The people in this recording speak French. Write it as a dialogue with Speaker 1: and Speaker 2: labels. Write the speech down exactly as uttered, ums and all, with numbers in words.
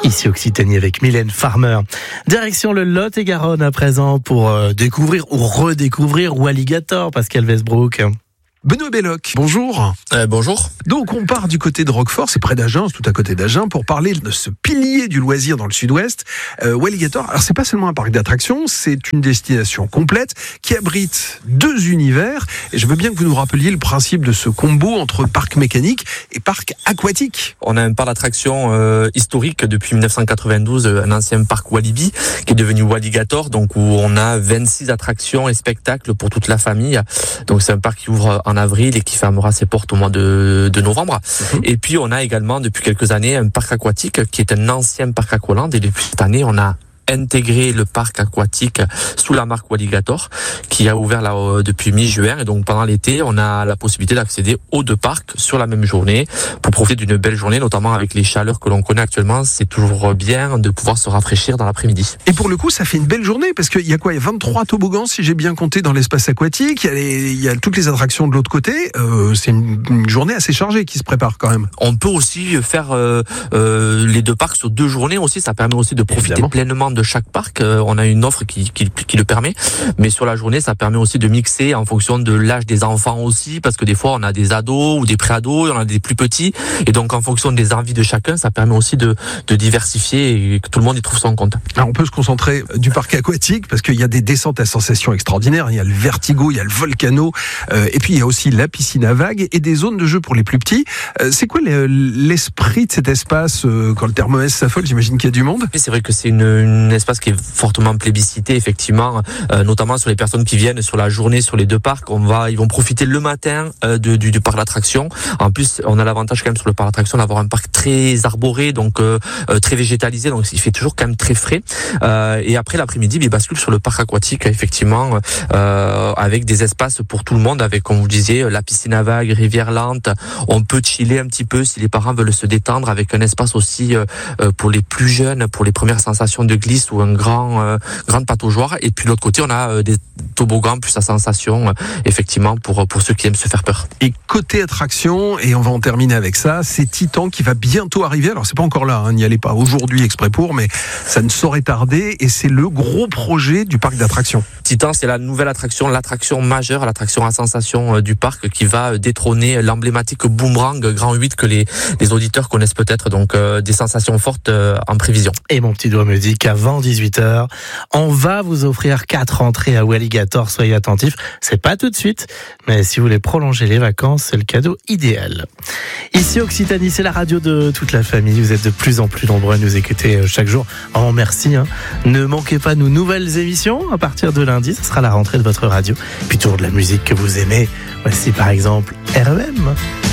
Speaker 1: Ici Occitanie avec Mylène Farmer. Direction le Lot-et-Garonne à présent pour euh, découvrir ou redécouvrir Walligator, Pascal Westbrook.
Speaker 2: Benoît Belloc, bonjour.
Speaker 3: Euh, bonjour.
Speaker 2: Donc on part du côté de Roquefort, c'est près d'Agen, c'est tout à côté d'Agen, pour parler de ce pilier du loisir dans le sud-ouest. Euh, Walligator, alors c'est pas seulement un parc d'attractions, c'est une destination complète qui abrite deux univers. Et je veux bien que vous nous rappeliez le principe de ce combo entre parc mécanique et parc aquatique.
Speaker 3: On a un parc d'attractions euh, historique depuis dix-neuf cent quatre-vingt-douze, un ancien parc Walibi qui est devenu Walligator, donc où on a vingt-six attractions et spectacles pour toute la famille. Donc c'est un parc qui ouvre en avril et qui fermera ses portes au mois de, de novembre. Mmh. Et puis on a également depuis quelques années un parc aquatique qui est un ancien parc Aqualand, et depuis cette année on a intégrer le parc aquatique sous la marque Walligator qui a ouvert là euh, depuis mi-juin, et donc pendant l'été on a la possibilité d'accéder aux deux parcs sur la même journée pour profiter d'une belle journée, notamment avec les chaleurs que l'on connaît actuellement. C'est toujours bien de pouvoir se rafraîchir dans l'après-midi.
Speaker 2: Et pour le coup ça fait une belle journée parce qu'il y a quoi, il y a vingt-trois toboggans si j'ai bien compté dans l'espace aquatique, il y a, les, il y a toutes les attractions de l'autre côté, euh, c'est une, une journée assez chargée qui se prépare quand même.
Speaker 3: On peut aussi faire euh, euh, les deux parcs sur deux journées aussi, ça permet aussi de profiter Évidemment. pleinement de de chaque parc. Euh, on a une offre qui, qui, qui le permet, mais sur la journée ça permet aussi de mixer en fonction de l'âge des enfants aussi, parce que des fois on a des ados ou des pré-ados, on a des plus petits, et donc en fonction des envies de chacun ça permet aussi de, de diversifier et que tout le monde y trouve son compte.
Speaker 2: Alors on peut se concentrer du parc aquatique parce qu'il y a des descentes à sensations extraordinaires, il y a le vertigo, il y a le volcano, euh, et puis il y a aussi la piscine à vagues et des zones de jeu pour les plus petits. Euh, c'est quoi l'esprit de cet espace euh, quand le thermomètre s'affole? J'imagine qu'il y a du monde.
Speaker 3: C'est vrai que c'est une, une un espace qui est fortement plébiscité effectivement, euh, notamment sur les personnes qui viennent sur la journée sur les deux parcs. On va, ils vont profiter le matin euh, de, du, du parc d'attraction. En plus, on a l'avantage quand même sur le parc d'attraction d'avoir un parc très arboré, donc euh, euh, très végétalisé, donc il fait toujours quand même très frais. Euh, et après l'après-midi, ils basculent sur le parc aquatique effectivement, euh, avec des espaces pour tout le monde, avec comme vous disiez la piscine à vagues, rivière lente. On peut chiller un petit peu si les parents veulent se détendre, avec un espace aussi euh, pour les plus jeunes, pour les premières sensations de glisse ou un grand euh, grande pataugeoire. Et puis de l'autre côté on a euh, des toboggans plus à sensation euh, effectivement pour pour ceux qui aiment se faire peur.
Speaker 2: Et côté attraction, et on va en terminer avec ça, c'est Titan qui va bientôt arriver. Alors c'est pas encore là, hein, n'y allez pas aujourd'hui exprès pour, mais ça ne saurait tarder, et c'est le gros projet du parc d'attractions.
Speaker 3: Titan, c'est la nouvelle attraction, l'attraction majeure, l'attraction à sensation euh, du parc, qui va détrôner l'emblématique Boomerang Grand huit que les les auditeurs connaissent peut-être, donc euh, des sensations fortes euh, en prévision.
Speaker 1: Et mon petit doigt me dit qu'avant dix-huit heures, on va vous offrir quatre entrées à Walligator, soyez attentifs. C'est pas tout de suite, mais si vous voulez prolonger les vacances, c'est le cadeau idéal. Ici Occitanie, c'est la radio de toute la famille. Vous êtes de plus en plus nombreux à nous écouter chaque jour. Oh, merci. Hein. Ne manquez pas nos nouvelles émissions à partir de lundi. Ce sera la rentrée de votre radio. Puis toujours de la musique que vous aimez. Voici par exemple R E M.